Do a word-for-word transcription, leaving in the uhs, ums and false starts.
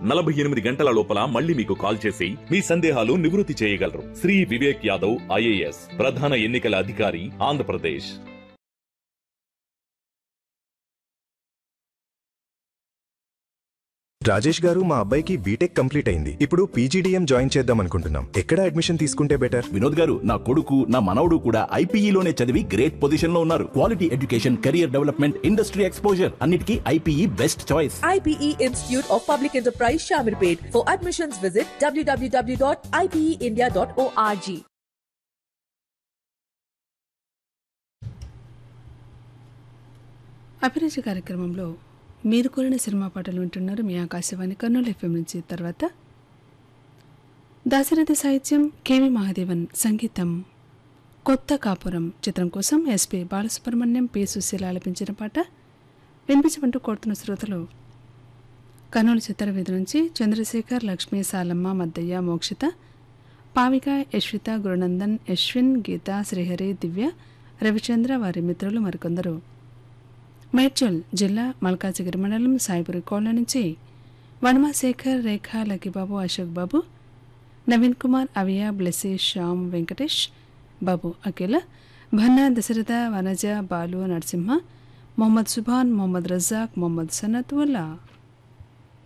నలభై ఎనిమిది గంటల లోపల మళ్ళీ మీకు కాల్ చేసి మీ సందేహాలు నివృత్తి చేయగలరు. శ్రీ వివేక్ యాదవ్ ఐఏఎస్, ప్రధాన ఎన్నికల అధికారి, ఆంధ్రప్రదేశ్. రాజేష్ గారు, మా అబ్బాయికి బీటెక్ కంప్లీట్ అయింది. ఇప్పుడు పీజీడీఎం జాయిన్ చేద్దాం అనుకుంటున్నాం. ఎక్కడ అడ్మిషన్ తీసుకుంటే బెటర్? వినోద్ గారు, నా కొడుకు నా మనవడు కూడా ఐపీఈలోనే చదివి గ్రేట్ పొజిషన్ లో ఉన్నారు. Quality education, career development, industry exposure అన్నిటికీ IPE best choice. IPE institute of public enterprise Shamirpet. For admissions visit W W W dot I P E India dot O R G. అభిరుచి కార్యక్రమంలో మీరు కోరిన cinema పాటలు వింటున్నారు మీ Akashvani Kurnool FM నుంచి. తర్వాత దాశరథి సాహిత్యం, కేవి మహాదేవన్ సంగీతం, కొత్త కాపురం చిత్రం కోసం ఎస్పి బాలసుబ్రహ్మణ్యం, పి సుశీల ఆలపించిన పాట వినిపించమంటూ కోరుతున్న శ్రోతలు కర్నూలు చిత్తరవీధి నుంచి చంద్రశేఖర్, లక్ష్మీ, సాలమ్మ, మద్దయ్య, మోక్షిత, పావిక, యశ్విత, గురునందన్, యశ్విన్, గీత, శ్రీహరి, దివ్య, రవిచంద్ర, వారి మిత్రులు మరికొందరు. మేడ్చల్ జిల్లా మల్కాజిగిరి మండలం సాయిపురి కోళ్ల నుంచి వనమాశేఖర్, రేఖ, లక్కీబాబు, అశోక్ బాబు, నవీన్ కుమార్, అవియా, బ్లెస్సీ, శ్యామ్, వెంకటేష్ బాబు, అఖిల, భన్నా, దశరథ, వనజ, బాలు, నరసింహ, మొహమ్మద్ సుభాన్, మొహమ్మద్ రజాక్, మొహమ్మద్ సనత్ ఉల్లా.